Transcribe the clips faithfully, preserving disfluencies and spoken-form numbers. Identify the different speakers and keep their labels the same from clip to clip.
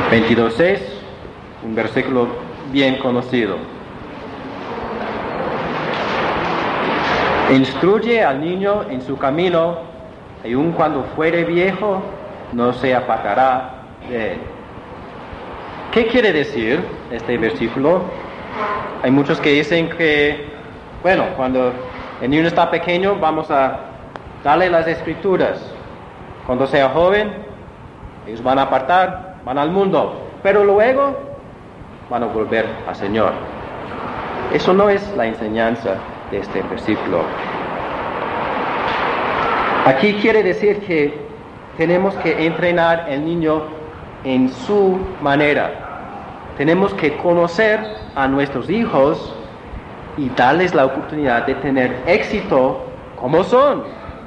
Speaker 1: veintidós seis, un versículo bien conocido. Instruye al niño en su camino, y aun cuando fuere viejo, no se apartará de él. ¿Qué quiere decir este versículo? Hay muchos que dicen que, bueno, cuando el niño está pequeño, vamos a darle las escrituras. Cuando sea joven, ellos van a apartar, van al mundo, pero luego van a volver al Señor. Eso no es la enseñanza de este versículo. Aquí quiere decir que tenemos que entrenar al niño en su manera. Tenemos que conocer a nuestros hijos y darles la oportunidad de tener éxito como son.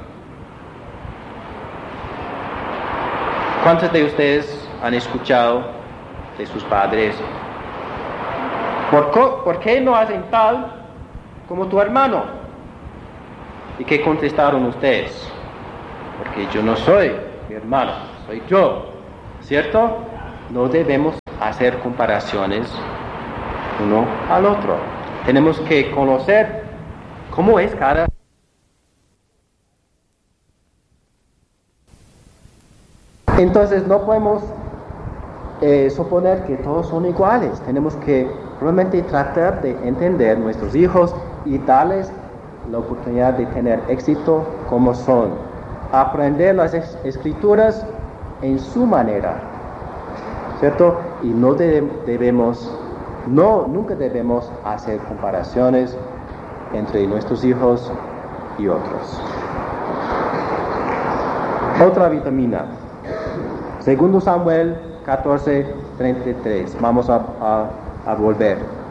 Speaker 1: ¿Cuántos de ustedes han escuchado de sus padres? ¿Por qué, ¿Por qué no hacen tal como tu hermano? ¿Y qué contestaron ustedes? Porque yo no soy mi hermano, soy yo, ¿cierto? No debemos hacer comparaciones uno al otro. Tenemos que conocer cómo es cada. Entonces no podemos eh, suponer que todos son iguales. Tenemos que realmente tratar de entender nuestros hijos y darles la oportunidad de tener éxito como son. Aprender las es- escrituras en su manera, ¿cierto? Y no de- debemos, no, nunca debemos hacer comparaciones entre nuestros hijos y otros. Otra vitamina. Segundo Samuel catorce, treinta y tres. Vamos a, a, a volver.